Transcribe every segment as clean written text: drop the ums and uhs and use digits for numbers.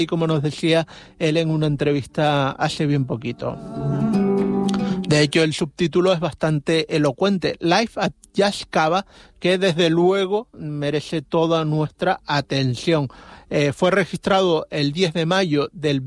y como nos decía él en una entrevista hace bien poquito. De hecho, el subtítulo es bastante elocuente, Live at Jazz Cava, que desde luego merece toda nuestra atención. Fue registrado el 10 de mayo del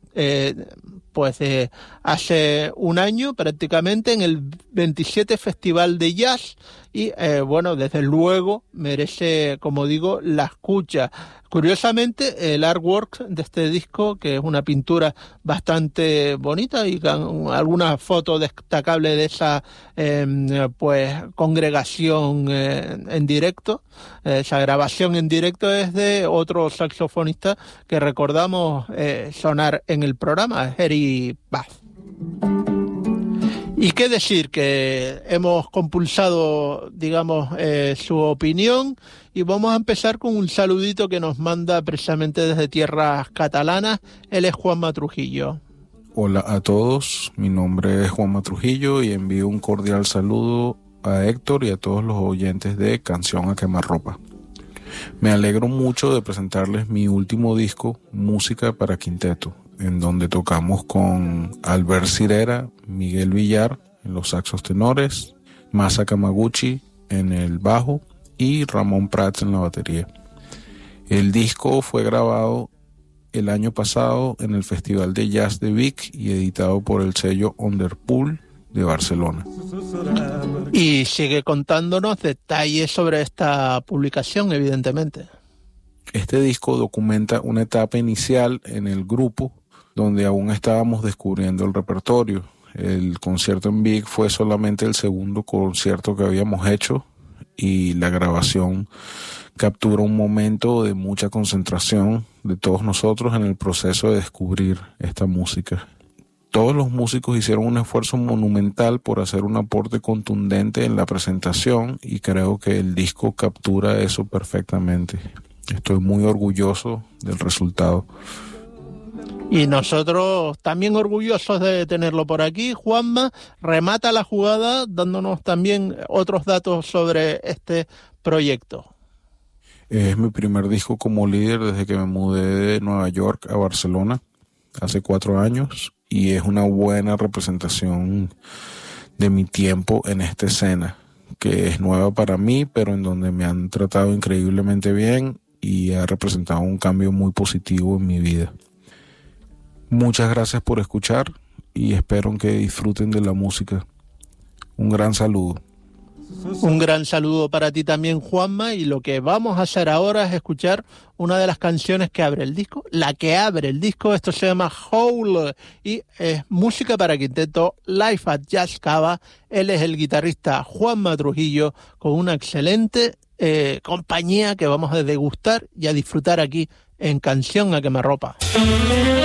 hace un año prácticamente en el 27 Festival de Jazz y desde luego merece, como digo, la escucha. Curiosamente, el artwork de este disco, que es una pintura bastante bonita y con algunas fotos destacables de esa congregación en directo, esa grabación en directo es de otro saxofonista que recordamos sonar en el programa, Jerry Bath. Y qué decir, que hemos compulsado, su opinión y vamos a empezar con un saludito que nos manda precisamente desde tierras catalanas. Él es Juanma Trujillo. Hola a todos, mi nombre es Juanma Trujillo y envío un cordial saludo a Héctor y a todos los oyentes de Canción a Quemarropa. Me alegro mucho de presentarles mi último disco, Música para Quinteto, en donde tocamos con Albert Cirera, Miguel Villar en los saxos tenores, Masa Kamaguchi en el bajo y Ramón Prats en la batería. El disco fue grabado el año pasado en el Festival de Jazz de Vic y editado por el sello Underpool de Barcelona. Y sigue contándonos detalles sobre esta publicación, evidentemente. Este disco documenta una etapa inicial en el grupo donde aún estábamos descubriendo el repertorio. El concierto en Vic fue solamente el segundo concierto que habíamos hecho y la grabación captura un momento de mucha concentración de todos nosotros en el proceso de descubrir esta música. Todos los músicos hicieron un esfuerzo monumental por hacer un aporte contundente en la presentación y creo que el disco captura eso perfectamente. Estoy muy orgulloso del resultado. Y nosotros también orgullosos de tenerlo por aquí. Juanma remata la jugada dándonos también otros datos sobre este proyecto. Es mi primer disco como líder desde que me mudé de Nueva York a Barcelona hace 4 años y es una buena representación de mi tiempo en esta escena, que es nueva para mí, pero en donde me han tratado increíblemente bien y ha representado un cambio muy positivo en mi vida. Muchas gracias por escuchar y espero que disfruten de la música. Un gran saludo. Un gran saludo para ti también, Juanma, y lo que vamos a hacer ahora es escuchar una de las canciones que abre el disco, la que abre el disco. Esto se llama Howl y es música para quinteto, Live at Jazz Cava. Él es el guitarrista Juanma Trujillo, con una excelente compañía que vamos a degustar y a disfrutar aquí en Canción a Quemarropa.